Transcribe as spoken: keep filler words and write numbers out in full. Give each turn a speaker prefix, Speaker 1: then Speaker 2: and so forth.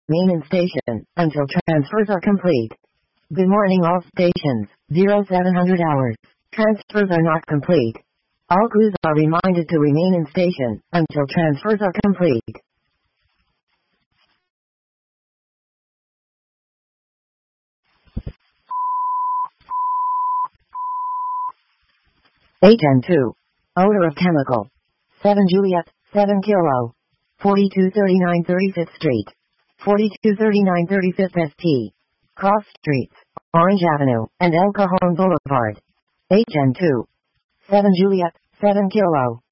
Speaker 1: Main in station, until transfers are complete. Good morning all stations, zero seven hundred hours. Transfers are not complete. All crews are reminded to remain in station, until transfers are complete. H N two. Odor of chemical. seven Juliet, seven Kilo. forty-two thirty-nine thirty-fifth Street. forty-two thirty-nine thirty-fifth S T. Cross Streets, Orange Avenue, and El Cajon Boulevard. H N two. seven Juliet, seven Kilo.